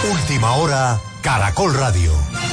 Última hora, Caracol Radio.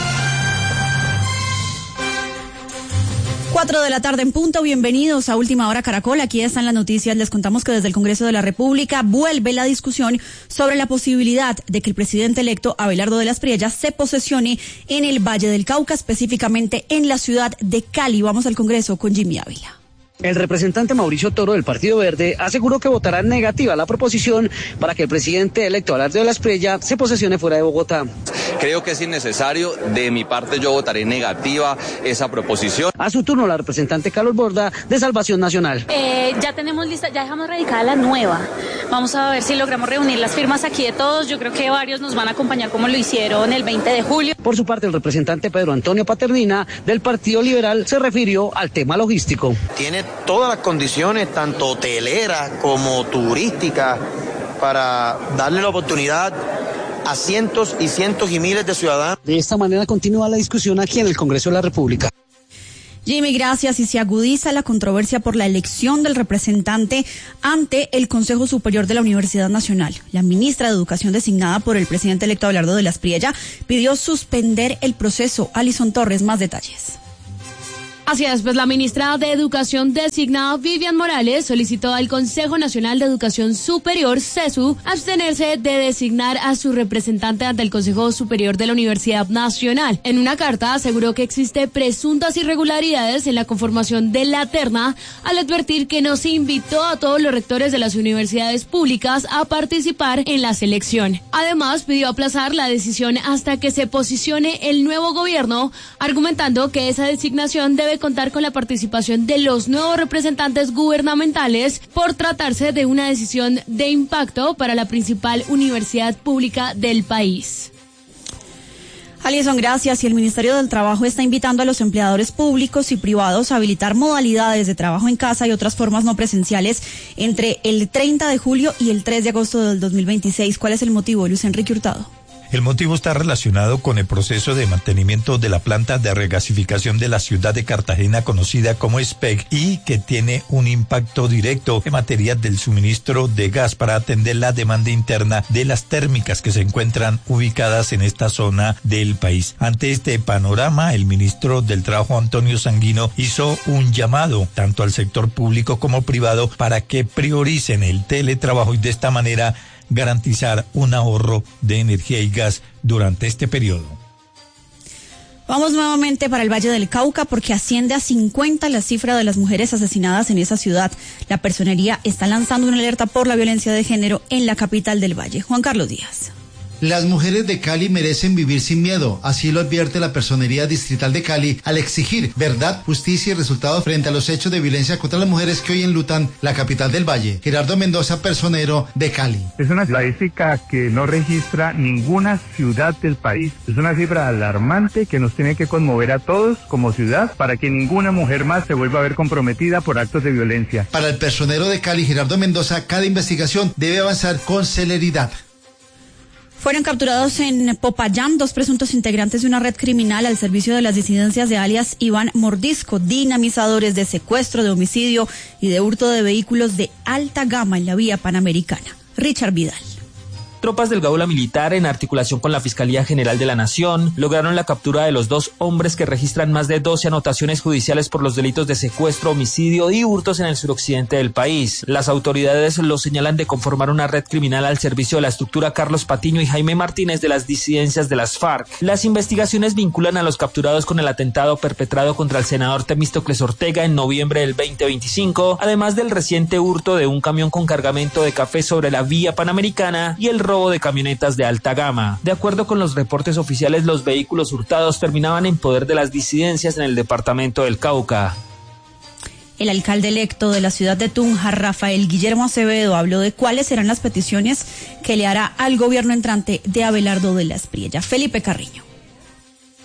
4 de la tarde en punto, bienvenidos a Última Hora Caracol, aquí están las noticias. Les contamos que desde el Congreso de la República vuelve la discusión sobre la posibilidad de que el presidente electo Abelardo de las Priellas se posesione en el Valle del Cauca, específicamente en la ciudad de Cali. Vamos al Congreso con Jimmy Ávila. El representante Mauricio Toro del Partido Verde aseguró que votará negativa la proposición para que el presidente electo Abelardo de las Priellas se posesione fuera de Bogotá. Creo que es innecesario. De mi parte, yo votaré negativa esa proposición. A su turno, la representante Carlos Borda de Salvación Nacional. Ya tenemos lista, ya dejamos radicada la nueva. Vamos a ver si logramos reunir las firmas aquí de todos. Yo creo que varios nos van a acompañar como lo hicieron el 20 de julio. Por su parte, el representante Pedro Antonio Paternina del Partido Liberal se refirió al tema logístico. Tiene todas las condiciones, tanto hoteleras como turísticas, para darle la oportunidad a cientos y cientos y miles de ciudadanos. De esta manera continúa la discusión aquí en el Congreso de la República. Jimmy, gracias. Y se agudiza la controversia por la elección del representante ante el Consejo Superior de la Universidad Nacional. La ministra de Educación designada por el presidente electo Abelardo de las Priellas pidió suspender el proceso. Alison Torres, más detalles. Así es, pues la ministra de Educación designada, Vivian Morales, solicitó al Consejo Nacional de Educación Superior, CESU, abstenerse de designar a su representante ante el Consejo Superior de la Universidad Nacional. En una carta aseguró que existe presuntas irregularidades en la conformación de la terna, al advertir que no se invitó a todos los rectores de las universidades públicas a participar en la selección. Además, pidió aplazar la decisión hasta que se posicione el nuevo gobierno, argumentando que esa designación debe contar con la participación de los nuevos representantes gubernamentales por tratarse de una decisión de impacto para la principal universidad pública del país. Alison, gracias. Y el Ministerio del Trabajo está invitando a los empleadores públicos y privados a habilitar modalidades de trabajo en casa y otras formas no presenciales entre el 30 de julio y el 3 de agosto del 2026. ¿Cuál es el motivo, Luis Enrique Hurtado? El motivo está relacionado con el proceso de mantenimiento de la planta de regasificación de la ciudad de Cartagena, conocida como SPEC, y que tiene un impacto directo en materia del suministro de gas para atender la demanda interna de las térmicas que se encuentran ubicadas en esta zona del país. Ante este panorama, el ministro del Trabajo, Antonio Sanguino, hizo un llamado tanto al sector público como privado para que prioricen el teletrabajo y de esta manera garantizar un ahorro de energía y gas durante este periodo. Vamos nuevamente para el Valle del Cauca porque asciende a 50 la cifra de las mujeres asesinadas en esa ciudad. La Personería está lanzando una alerta por la violencia de género en la capital del Valle. Juan Carlos Díaz. Las mujeres de Cali merecen vivir sin miedo, así lo advierte la Personería Distrital de Cali al exigir verdad, justicia y resultados frente a los hechos de violencia contra las mujeres que hoy enlutan la capital del Valle. Gerardo Mendoza, personero de Cali. Es una estadística que no registra ninguna ciudad del país. Es una cifra alarmante que nos tiene que conmover a todos como ciudad para que ninguna mujer más se vuelva a ver comprometida por actos de violencia. Para el personero de Cali, Gerardo Mendoza, cada investigación debe avanzar con celeridad. Fueron capturados en Popayán 2 presuntos integrantes de una red criminal al servicio de las disidencias de alias Iván Mordisco, dinamizadores de secuestro, de homicidio y de hurto de vehículos de alta gama en la vía panamericana. Richard Vidal. Tropas del Gaula Militar, en articulación con la Fiscalía General de la Nación, lograron la captura de los 2 hombres que registran más de 12 anotaciones judiciales por los delitos de secuestro, homicidio y hurtos en el suroccidente del país. Las autoridades los señalan de conformar una red criminal al servicio de la estructura Carlos Patiño y Jaime Martínez de las disidencias de las FARC. Las investigaciones vinculan a los capturados con el atentado perpetrado contra el senador Temístocles Ortega en noviembre del 2025, además del reciente hurto de un camión con cargamento de café sobre la vía panamericana y el robo de camionetas de alta gama. De acuerdo con los reportes oficiales, los vehículos hurtados terminaban en poder de las disidencias en el departamento del Cauca. El alcalde electo de la ciudad de Tunja, Rafael Guillermo Acevedo, habló de cuáles serán las peticiones que le hará al gobierno entrante de Abelardo de las Priellas. Felipe Carriño.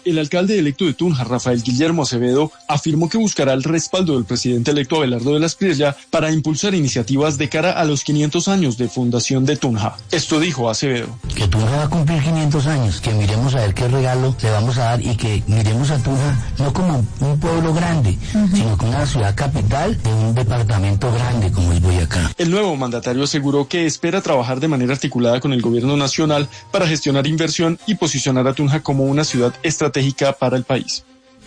El alcalde electo de Tunja, Rafael Guillermo Acevedo, afirmó que buscará el respaldo del presidente electo Abelardo de la Espriella para impulsar iniciativas de cara a los 500 años de fundación de Tunja. Esto dijo Acevedo. Que Tunja va a cumplir 500 años, que miremos a ver qué regalo le vamos a dar y que miremos a Tunja no como un pueblo grande, sino como una ciudad capital de un departamento grande como es Boyacá. El nuevo mandatario aseguró que espera trabajar de manera articulada con el gobierno nacional para gestionar inversión y posicionar a Tunja como una ciudad estratégica para el país.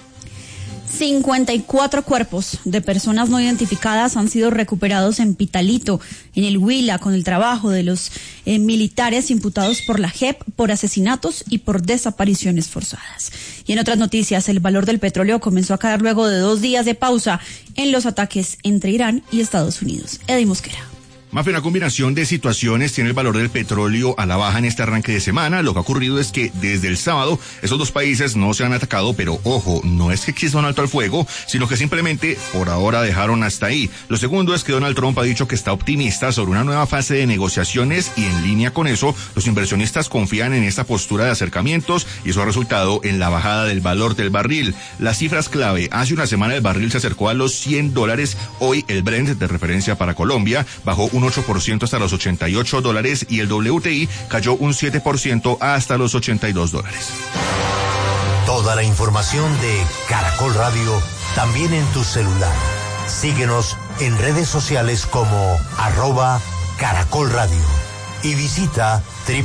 54 cuerpos de personas no identificadas han sido recuperados en Pitalito, en el Huila, con el trabajo de los militares imputados por la JEP por asesinatos y por desapariciones forzadas. Y en otras noticias, el valor del petróleo comenzó a caer luego de 2 días de pausa en los ataques entre Irán y Estados Unidos. Eddie Mosquera. Mafe, una combinación de situaciones tiene el valor del petróleo a la baja en este arranque de semana. Lo que ha ocurrido es que desde el sábado esos dos países no se han atacado, pero ojo, no es que exista un alto al fuego, sino que simplemente por ahora dejaron hasta ahí. Lo segundo es que Donald Trump ha dicho que está optimista sobre una nueva fase de negociaciones y en línea con eso, los inversionistas confían en esta postura de acercamientos y eso ha resultado en la bajada del valor del barril. Las cifras clave, hace una semana el barril se acercó a los $100, hoy el Brent de referencia para Colombia bajó un 8% hasta los $88 y el WTI cayó un 7% hasta los $82. Toda la información de Caracol Radio también en tu celular. Síguenos en redes sociales como @Caracol Radio y visita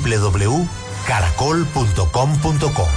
www.caracol.com.co.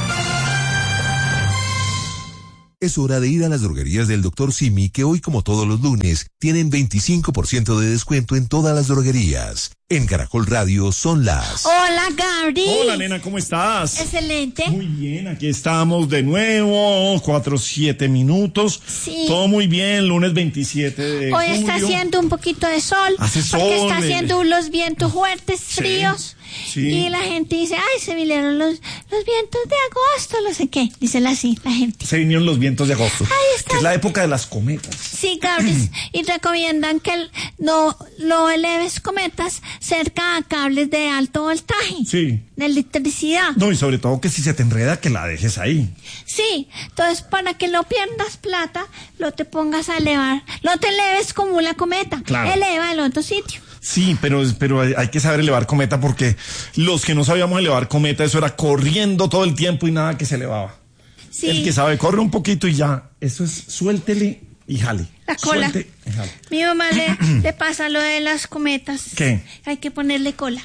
Es hora de ir a las droguerías del Dr. Simi, que hoy, como todos los lunes, tienen 25% de descuento en todas las droguerías. En Caracol Radio son las... Hola, Gabri. Hola, nena, ¿cómo estás? Excelente. Muy bien, aquí estamos de nuevo, 4-7 minutos. Sí. Todo muy bien, lunes 27 de Hoy julio. está haciendo un poquito de sol. Hace sol. Porque está haciendo los vientos fuertes, fríos. Sí. Y la gente dice, ay, se vinieron los vientos de agosto, no sé qué. Dicen así, la gente. Se vinieron los vientos de agosto. Ahí está. Que es la época de las cometas. Sí, Gabri. Y recomiendan que no eleves cometas cerca a cables de alto voltaje. Sí. De electricidad. No, y sobre todo que si se te enreda, que la dejes ahí. Sí, entonces para que no pierdas plata, no te pongas a elevar. No te eleves como la cometa. Claro. Elévalo a otro sitio. Sí, pero hay que saber elevar cometa porque los que no sabíamos elevar cometa, eso era corriendo todo el tiempo y nada que se elevaba. Sí. El que sabe, corre un poquito y ya. Eso es, suéltele y jale. La cola. Suelte y jale. Mi mamá le pasa lo de las cometas. ¿Qué? Hay que ponerle cola.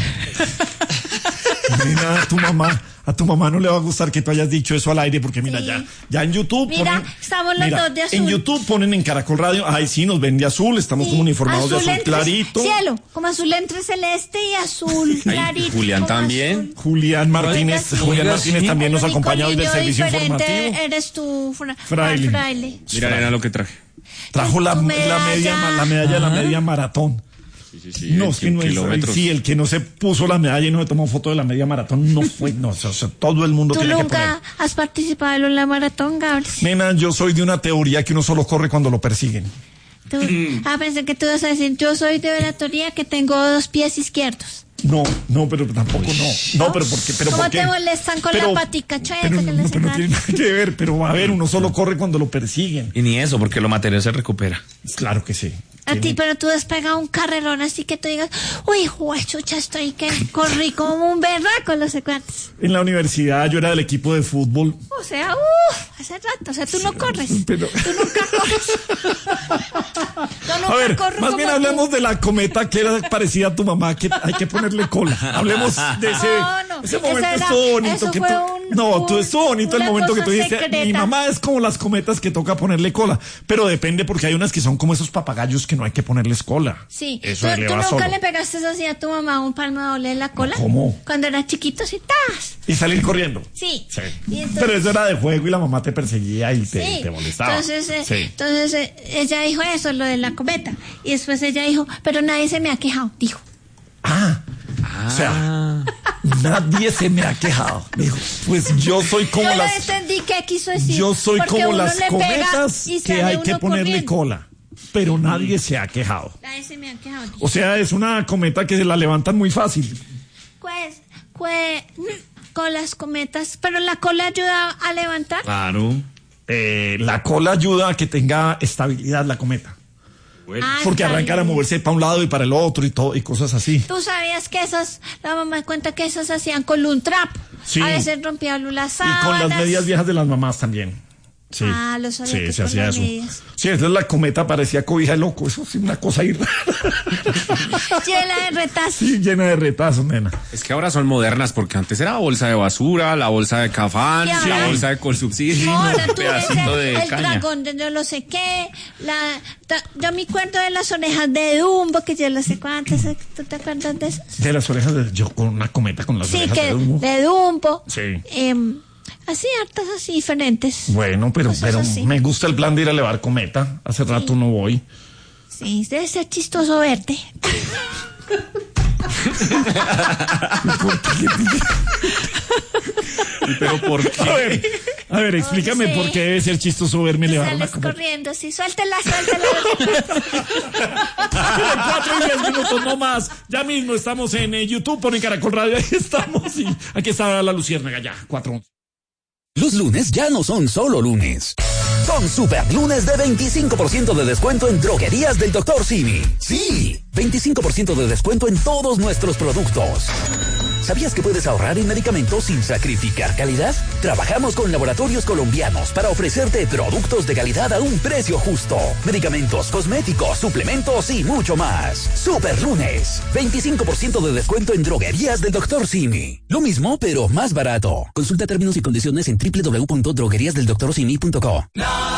Mira, a tu mamá no le va a gustar que tú hayas dicho eso al aire porque mira, Sí. ya en YouTube Mira, estamos los dos de azul. En YouTube ponen en Caracol Radio, ay sí, nos ven de azul, estamos como uniformados de azul entre clarito. cielo, como azul entre celeste y azul clarito. Julián también. Azul. Julián Martínez también nos acompaña hoy del servicio informativo. Eres tú, Fraile. Mira, nena, lo que traje. Trajo la medalla de la media maratón. Sí, no, es que no es, sí, el que no se puso la medalla y no se tomó foto de la media maratón no fue, no, o sea, todo el mundo tiene que poner. ¿Tú nunca has participado en la maratón, Gabriel? Nena, yo soy de una teoría que uno solo corre cuando lo persiguen. Pensé que tú ibas a decir, yo soy de la teoría que tengo 2 pies izquierdos. No, pero tampoco no. No, pero ¿por qué? ¿Cómo te molestan con la patica chueca? Pero no tiene nada que ver, pero a ver, uno solo corre cuando lo persiguen. Y ni eso, porque lo material se recupera. Claro que sí. A ti, pero tú has pegado un carrerón así que tú digas, uy, chucha, estoy que corrí como un berraco, no sé cuántos. En la universidad yo era del equipo de fútbol. O sea, hace rato, o sea, tú no corres. Pero... Tú nunca corres. Yo nunca a ver, corro más bien hablemos de la cometa que era parecida a tu mamá, que hay que ponerle cola. Hablemos de ese momento. Estuvo bonito. Estuvo bonito el momento que tú dijiste, secreta. Mi mamá es como las cometas que toca ponerle cola, pero depende porque hay unas que son como esos papagayos que no hay que ponerles cola. Sí. Eso ¿Tú nunca le pegaste así a tu mamá un palmo doble en la cola? ¿Cómo? Cuando era chiquito, sí, ¡tas! Y salir corriendo. Sí. Entonces, pero eso era de juego y la mamá te perseguía y te molestaba. Entonces ella dijo eso, lo de la cometa. Y después ella dijo, pero nadie se me ha quejado, dijo. O sea, nadie se me ha quejado. Dijo, pues yo soy como yo las... Yo entendí qué quiso decir. Yo soy como las cometas que hay que ponerle cola. Pero nadie se ha quejado. Nadie se me ha quejado. O sea, es una cometa que se la levantan muy fácil. con las cometas, pero la cola ayuda a levantar. Claro. La cola ayuda a que tenga estabilidad la cometa. Porque arrancan a moverse para un lado y para el otro y todo y cosas así. ¿Tú sabías que la mamá cuenta que esas hacían con un trap? Sí. A veces rompían las sábanas. Y con las medias viejas de las mamás también. Sí. Lo sabía que se con hacía las eso. medias. Sí, entonces la cometa parecía cobija de loco. Eso sí, una cosa ahí rara. Llena de retazos. Sí, llena de retazos, nena. Es que ahora son modernas porque antes era bolsa de basura, la bolsa de Cafán, la bolsa de Colsubsidio, Ahora tú pedacito ves de el caña. dragón de yo no sé qué, yo me acuerdo de las orejas de Dumbo, que yo no sé cuántas, ¿tú te acuerdas de esas? De las orejas yo con una cometa con las orejas de Dumbo. de Dumbo. Sí. Así, hartas así diferentes. Bueno, pero así. me gusta el plan de ir a elevar cometa. Hace rato no voy. Sí, debe ser chistoso verte. ¿Pero por qué? A ver, explícame por qué debe ser chistoso verme elevar una cometa. Corriendo, sí, suéltela. 4 y 10 minutos, no más. Ya mismo estamos en YouTube, ponen Caracol Radio, ahí estamos. Y aquí está la luciérnaga, ya, 4. Los lunes ya no son solo lunes. Son super lunes de 25% de descuento en droguerías del Dr. Simi. Sí, 25% de descuento en todos nuestros productos. ¿Sabías que puedes ahorrar en medicamentos sin sacrificar calidad? Trabajamos con laboratorios colombianos para ofrecerte productos de calidad a un precio justo. Medicamentos, cosméticos, suplementos y mucho más. Super lunes, 25% de descuento en droguerías del Dr. Simi. Lo mismo, pero más barato. Consulta términos y condiciones en www.drogueriasdeldoctorsimi.co.